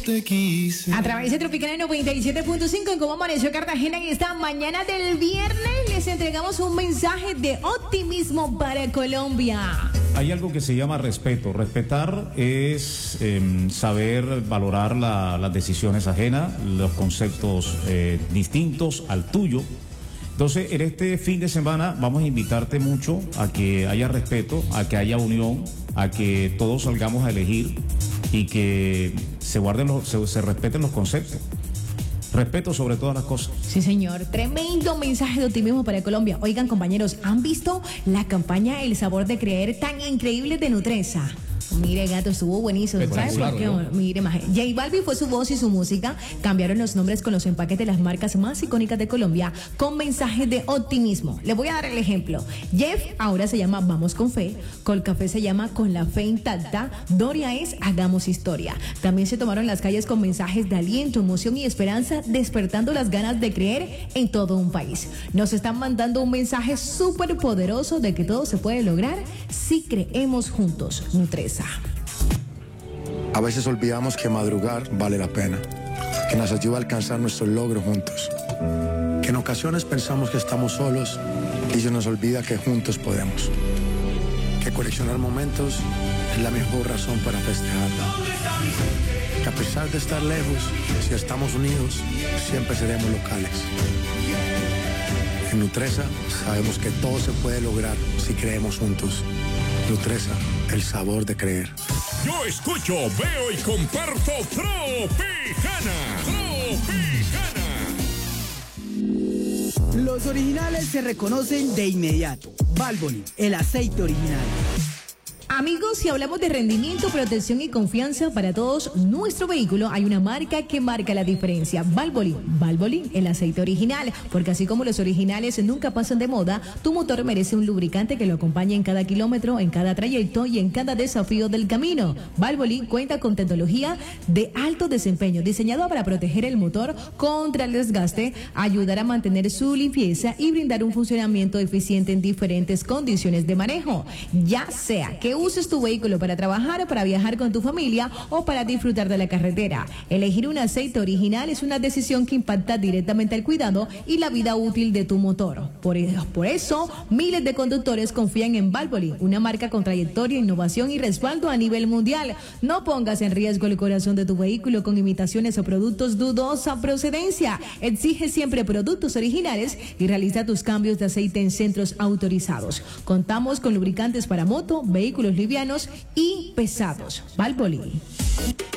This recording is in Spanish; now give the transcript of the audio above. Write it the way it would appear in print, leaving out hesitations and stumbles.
te quise. A través de Tropicana 97.5 en Cómo Amaneció Cartagena, y esta mañana del viernes les entregamos un mensaje de optimismo para Colombia. Hay algo que se llama respeto. Respetar es saber valorar las decisiones ajenas, los conceptos distintos al tuyo. Entonces, en este fin de semana vamos a invitarte mucho a que haya respeto, a que haya unión, a que todos salgamos a elegir y que se respeten los conceptos. Respeto sobre todas las cosas. Sí, señor. Tremendo mensaje de optimismo para Colombia. Oigan, compañeros, ¿han visto la campaña El Sabor de Creer tan increíble de Nutresa? Mire, gato, estuvo buenísimo. ¿Sabes por qué? ¿No? Mire, maje. J Balvin fue su voz y su música. Cambiaron los nombres con los empaques de las marcas más icónicas de Colombia con mensajes de optimismo. Le voy a dar el ejemplo. Jeff ahora se llama Vamos con Fe. Colcafé se llama Con la Fe Intacta. Doria es Hagamos Historia. También se tomaron las calles con mensajes de aliento, emoción y esperanza, despertando las ganas de creer en todo un país. Nos están mandando un mensaje súper poderoso de que todo se puede lograr si creemos juntos. Nutresa. A veces olvidamos que madrugar vale la pena, que nos ayuda a alcanzar nuestros logros juntos, que en ocasiones pensamos que estamos solos y se nos olvida que juntos podemos, que coleccionar momentos es la mejor razón para festejar, que a pesar de estar lejos, si estamos unidos, siempre seremos locales. En Nutresa sabemos que todo se puede lograr si creemos juntos. Nutresa, el sabor de creer. Yo escucho, veo y comparto Tropicana. Tropicana. Los originales se reconocen de inmediato. Valvoline, el aceite original. Amigos, si hablamos de rendimiento, protección y confianza para todos nuestro vehículo, hay una marca que marca la diferencia. Valvoline. Valvoline, el aceite original. Porque así como los originales nunca pasan de moda, tu motor merece un lubricante que lo acompañe en cada kilómetro, en cada trayecto y en cada desafío del camino. Valvoline cuenta con tecnología de alto desempeño, diseñado para proteger el motor contra el desgaste, ayudar a mantener su limpieza y brindar un funcionamiento eficiente en diferentes condiciones de manejo. Ya sea que uses tu vehículo para trabajar, para viajar con tu familia o para disfrutar de la carretera. Elegir un aceite original es una decisión que impacta directamente al cuidado y la vida útil de tu motor. Por eso, miles de conductores confían en Valvoline, una marca con trayectoria, innovación y respaldo a nivel mundial. No pongas en riesgo el corazón de tu vehículo con imitaciones o productos dudosa procedencia. Exige siempre productos originales y realiza tus cambios de aceite en centros autorizados. Contamos con lubricantes para moto, vehículos livianos y pesados. Valvoline.